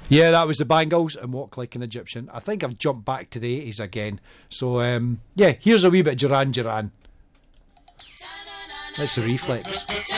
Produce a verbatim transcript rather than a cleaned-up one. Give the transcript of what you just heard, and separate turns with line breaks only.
Yeah, that was the Bangles and Walk Like an Egyptian. I think I've jumped back to the eighties again. So, um, yeah, here's a wee bit of Duran Duran. It's the Reflex.